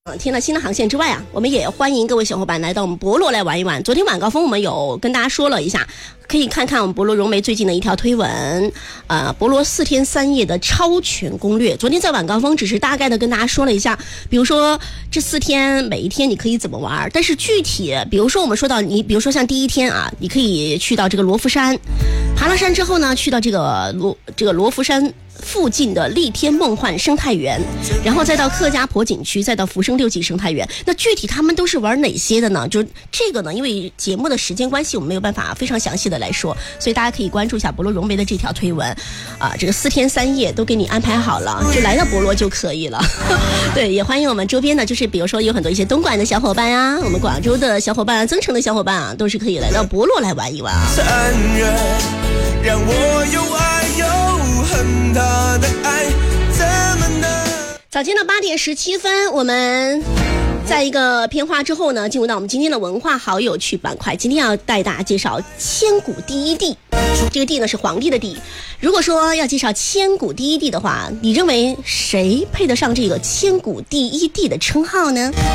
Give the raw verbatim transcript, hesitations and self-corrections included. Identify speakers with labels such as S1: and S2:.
S1: 添了新的航线之外啊，我们也欢迎各位小伙伴来到我们博罗来玩一玩。昨天晚高峰我们有跟大家说了一下，可以看看我们博罗融媒最近的一条推文，呃，博罗四天三夜的超全攻略。昨天在晚高峰只是大概的跟大家说了一下，比如说这四天每一天你可以怎么玩，但是具体比如说我们说到你，比如说像第一天啊，你可以去到这个罗浮山，爬了山之后呢，去到这个罗这个罗浮山附近的丽天梦幻生态园，然后再到客家坡景区，再到福生六季生态园。那具体他们都是玩哪些的呢？就这个呢，因为节目的时间关系，我们没有办法非常详细的来说，所以大家可以关注一下博罗融媒的这条推文啊，这个四天三夜都给你安排好了，就来到博罗就可以了。对，也欢迎我们周边的，就是比如说有很多一些东莞的小伙伴啊，我们广州的小伙伴啊，增城的小伙伴啊，都是可以来到博罗来玩一玩啊。让我有爱有恨他的爱怎么能。早间的八点十七分，我们在一个片花之后呢，进入到我们今天的文化好有趣板块。今天要带大家介绍千古第一帝，这个帝呢是皇帝的帝。如果说要介绍千古第一帝的话，你认为谁配得上这个千古第一帝的称号呢？